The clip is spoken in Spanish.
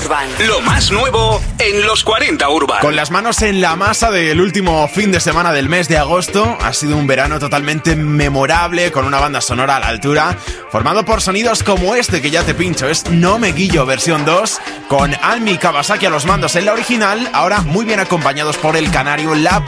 Urban. Lo más nuevo en los 40 Urban. Con las manos en la masa del último fin de semana del mes de agosto, ha sido un verano totalmente memorable, con una banda sonora a la altura, formado por sonidos como este que ya te pincho. Es No Me Guillo versión 2, con Almi Kawasaki a los mandos en la original, ahora muy bien acompañados por el canario La